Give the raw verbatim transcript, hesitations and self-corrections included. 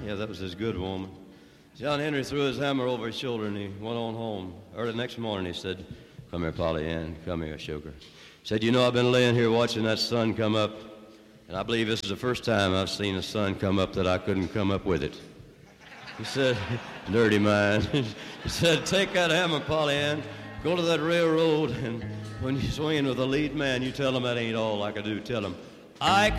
Yeah, that was his good woman. John Henry threw his hammer over his shoulder and he went on home. Early next morning he said, "Come here, Polly Ann, come here, sugar." He said, "You know, I've been laying here watching that sun come up, and I believe this is the first time I've seen a sun come up that I couldn't come up with it." He said, "Dirty mind." He said, "Take that hammer, Polly Ann, go to that railroad, and when you're swinging with the lead man, you tell him that ain't all I can do. Tell him, I